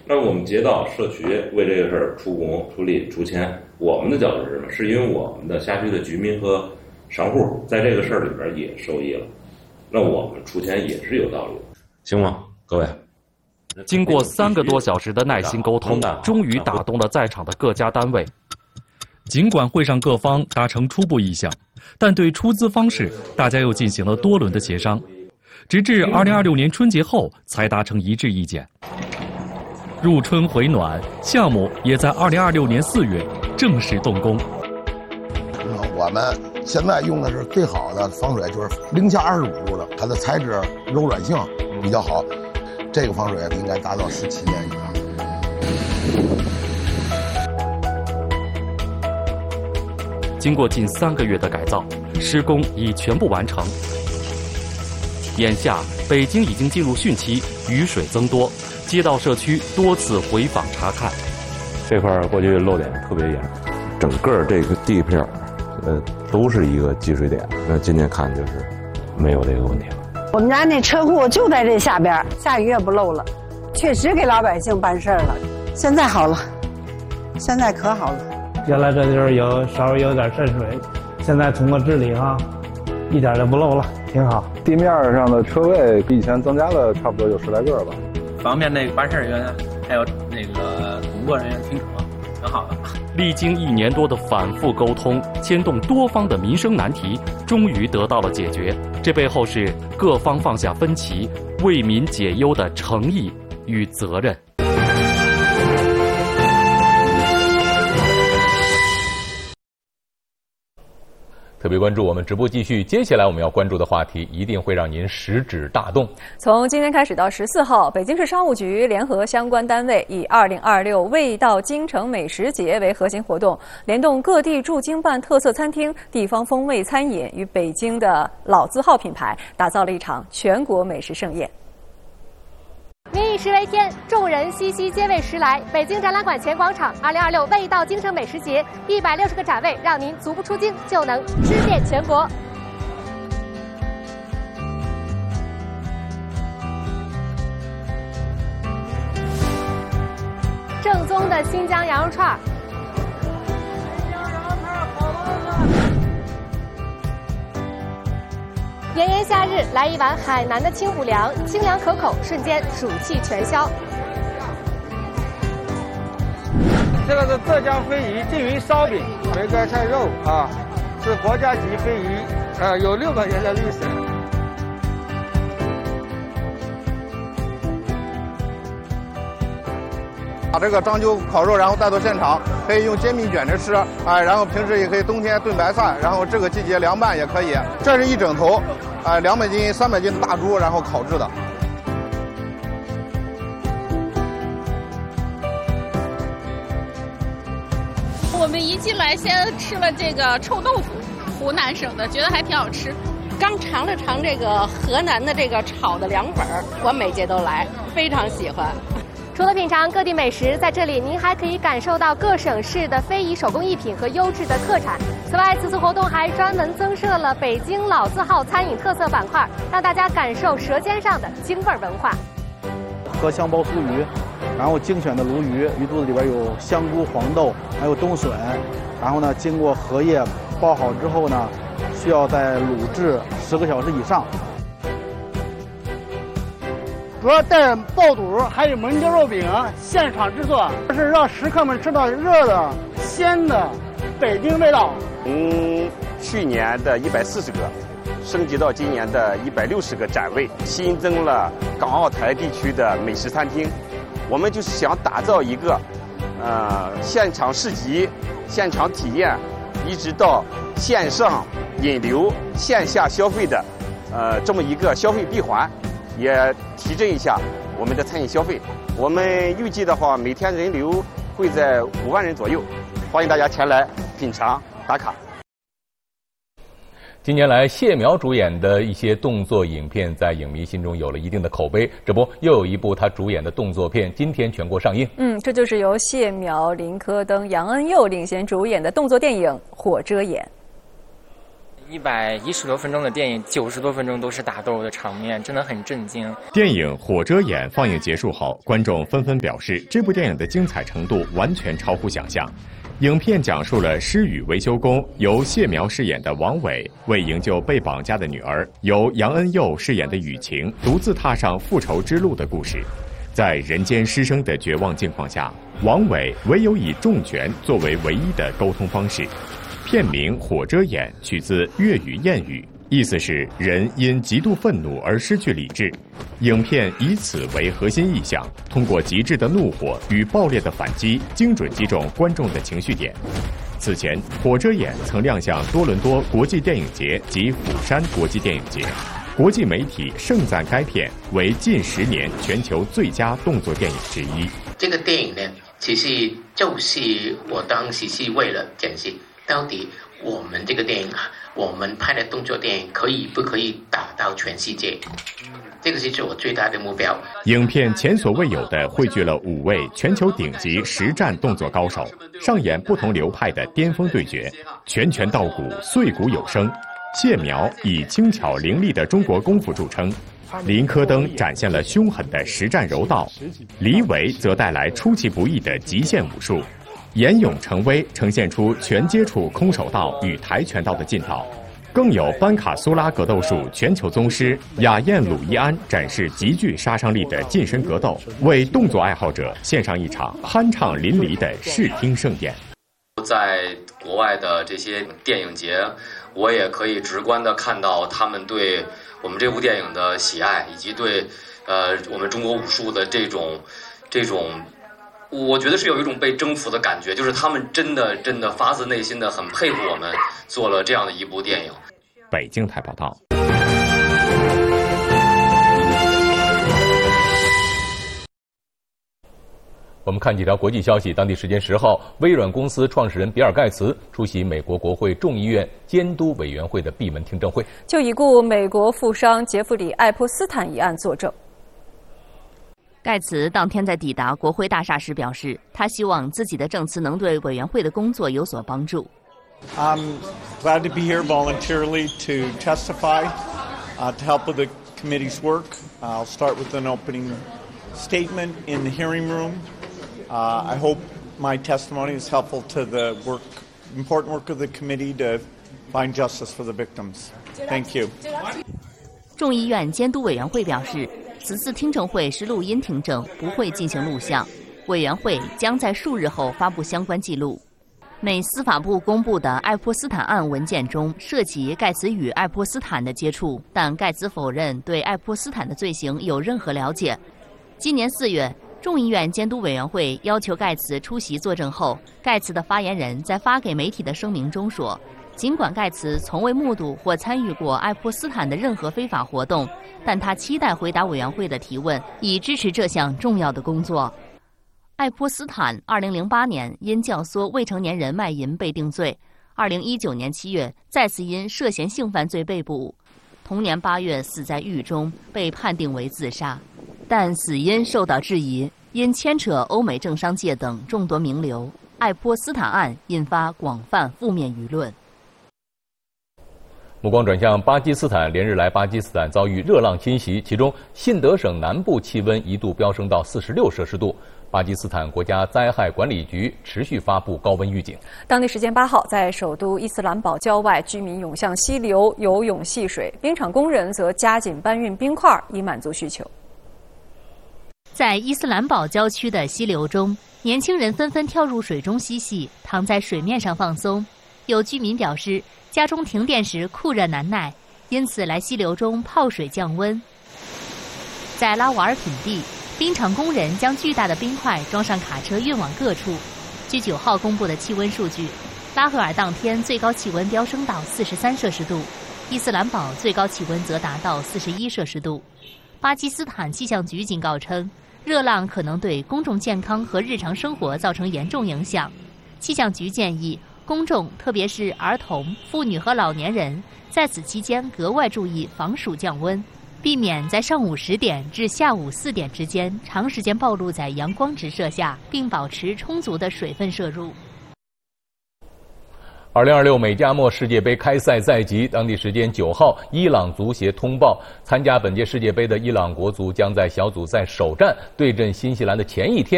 那我们街道社区为这个事儿出工出力出钱，我们的角度是什么？是因为我们的辖区的居民和商户在这个事儿里边也受益了，那我们出钱也是有道理的，行吗？各位。 经过3个多小时的耐心沟通，终于打动了在场的各家单位。尽管会上各方达成初步意向，但对出资方式，大家又进行了多轮的协商，直至2026年春节后才达成一致意见。入春回暖，项目也在2026年4月正式动工。 我们现在用的是最好的防水，就是0下25度的，它的材质柔软性比较好。这个防水应该达到17年以上。 经过近3个月的改造，施工已全部完成。眼下，北京已经进入汛期，雨水增多，街道社区多次回访查看。 这块过去漏点特别严，整个这个地片，都是一个积水点。那今天看就是没有这个问题了。 我们家那车库就在这下边，下雨也不漏了，确实给老百姓办事儿了。现在好了，现在可好了。 原来这就是稍微有点渗水，现在通过治理一点都不漏了，挺好。 地面上的车位比以前增加了差不多有10来个吧， 方便那个办事人员还有那个工作人员停车，挺好的。 历经1年多的反复沟通，牵动多方的民生难题，终于得到了解决。这背后是各方放下分歧，为民解忧的诚意与责任。 特别关注我们直播继续，接下来我们要关注的话题一定会让您食指大动。 从今天开始到14号，北京市商务局联合相关单位以2026味道京城美食节为核心活动，联动各地驻京办特色餐厅、地方风味餐饮与北京的老字号品牌，打造了一场全国美食盛宴。 民以食为天，众人熙熙皆为食来。北京展览馆前广场2026味道京城美食节，160个展位，让您足不出京就能吃遍全国。正宗的新疆羊肉串。炎炎夏日，来一碗海南的清补凉，清凉可口，瞬间暑气全消。 这个是浙江非遗缙云烧饼，梅干菜肉啊，是国家级非遗，有600年的历史。 把这个章丘烤肉，然后带到现场，可以用煎饼卷着吃，然后平时也可以冬天炖白菜，然后这个季节凉拌也可以。这是一整头，200斤、300斤的大猪，然后烤制的。 我们一进来先吃了这个臭豆腐，湖南省的，觉得还挺好吃。刚尝了尝这个河南的这个炒的凉粉，我每节都来，非常喜欢。 除了品尝各地美食，在这里您还可以感受到各省市的非遗手工艺品和优质的特产。此外，此次活动还专门增设了北京老字号餐饮特色板块，让大家感受舌尖上的京味文化。 荷香包酥鱼，然后精选的鲈鱼，鱼肚子里边有香菇、黄豆，还有冬笋，然后呢，经过荷叶包好之后呢，需要再卤制10个小时以上。 主要带着爆肚，还有焖焦肉饼，现场制作，是让食客们吃到热的、鲜的北京味道。 从去年的140个，升级到今年的160个展位，新增了港澳台地区的美食餐厅。我们就是想打造一个，现场市集、现场体验，一直到线上引流、线下消费的，这么一个消费闭环。也提振一下我们的餐饮消费。我们预计的话，每天人流会在5万人左右，欢迎大家前来品尝打卡。 近年来，谢苗主演的一些动作影片在影迷心中有了一定的口碑，这不，又有一部他主演的动作片今天全国上映。 这就是由谢苗、林科登、杨恩佑领衔主演的动作电影《火遮眼》。 110多分钟的电影，90多分钟都是打斗的场面，真的很震惊。 电影《火遮眼》放映结束后，观众纷纷表示，这部电影的精彩程度完全超乎想象。影片讲述了施雨维修工由谢苗饰演的王伟为营救被绑架的女儿，由杨恩佑饰演的雨晴独自踏上复仇之路的故事。在人间失声的绝望境况下，王伟唯有以重拳作为唯一的沟通方式。片名《火遮眼》取自粤语谚语，意思是人因极度愤怒而失去理智。影片以此为核心意象，通过极致的怒火与爆裂的反击，精准击中观众的情绪点。此前，《火遮眼》曾亮相多伦多国际电影节及釜山国际电影节，国际媒体盛赞该片为近10年全球最佳动作电影之一。 这个电影呢，其实就是我当时是为了展示到底我们这个电影我们拍的动作电影不可以打到全世界？这个是我最大的目标。 影片前所未有地汇聚了5位全球顶级实战动作高手，上演不同流派的巅峰对决，拳拳到骨，碎骨有声。谢苗以轻巧凌厉的中国功夫著称，林科登展现了凶狠的实战柔道，黎维则带来出其不意的极限武术，严勇成威呈现出全接触空手道与跆拳道的劲道，更有班卡苏拉格斗术全球宗师雅燕鲁伊安展示极具杀伤力的近身格斗，为动作爱好者献上一场酣畅淋漓的视听盛典。 在国外的这些电影节，我也可以直观地看到他们对我们这部电影的喜爱，以及对我们中国武术的这种，我觉得是有一种被征服的感觉，就是他们真的发自内心的很佩服我们做了这样的一部电影。 北京台报道。 我们看几条国际消息。当地时间10号，微软公司创始人比尔·盖茨出席美国国会众议院监督委员会的闭门听证会， 就已故美国富商杰弗里·爱泼斯坦一案作证。 盖茨当天在抵达国会大厦时表示，他希望自己的证词能对委员会的工作有所帮助。 I'm glad to be here voluntarily to testify, to help with the committee's work. I'll start with an opening statement in the hearing room. I hope my testimony is helpful to the important work of the committee to find justice for the victims. Thank you. 众议院监督委员会表示，此次听证会是录音听证，不会进行录像。委员会将在数日后发布相关记录。美司法部公布的爱泼斯坦案文件中涉及盖茨与爱泼斯坦的接触，但盖茨否认对爱泼斯坦的罪行有任何了解。今年4月，众议院监督委员会要求盖茨出席作证后，盖茨的发言人在发给媒体的声明中说，尽管盖茨从未目睹或参与过爱泼斯坦的任何非法活动，但他期待回答委员会的提问，以支持这项重要的工作。爱泼斯坦2008年因教唆未成年人卖淫被定罪，2019年7月再次因涉嫌性犯罪被捕，同年8月死在狱中，被判定为自杀，但死因受到质疑，因牵扯欧美政商界等众多名流。爱泼斯坦案引发广泛负面舆论。 目光转向巴基斯坦，连日来巴基斯坦遭遇热浪侵袭，其中信德省南部气温一度飙升到46摄氏度。巴基斯坦国家灾害管理局持续发布高温预警。 当地时间8号，在首都伊斯兰堡郊外，居民涌向溪流游泳戏水，冰场工人则加紧搬运冰块以满足需求。 在伊斯兰堡郊区的溪流中，年轻人纷纷跳入水中嬉戏，躺在水面上放松。有居民表示，家中停电时酷热难耐，因此来溪流中泡水降温。在拉瓦尔品地，冰场工人将巨大的冰块装上卡车运往各处。据9号公布的气温数据，拉合尔当天最高气温飙升到43摄氏度，伊斯兰堡最高气温则达到41摄氏度。巴基斯坦气象局警告称，热浪可能对公众健康和日常生活造成严重影响。气象局建议公众，特别是儿童、妇女和老年人，在此期间格外注意防暑降温，避免在上午10点至下午4点之间长时间暴露在阳光直射下，并保持充足的水分摄入。 2026美加墨世界杯开赛在即，当地时间9号，伊朗足协通报，参加本届世界杯的伊朗国足将在小组赛首战对阵新西兰的前一天